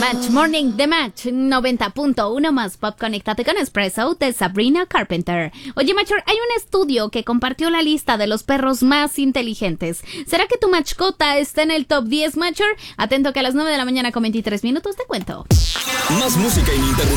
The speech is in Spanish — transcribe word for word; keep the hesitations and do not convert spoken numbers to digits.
Match Morning de Match noventa punto uno más Pop. Conéctate con Espresso de Sabrina Carpenter. Oye, Matcher, hay un estudio que compartió la lista de los perros más inteligentes. ¿Será que tu mascota está en el top diez, Matcher? Atento que a las nueve de la mañana con veintitrés minutos te cuento. Más música ininterrumpida.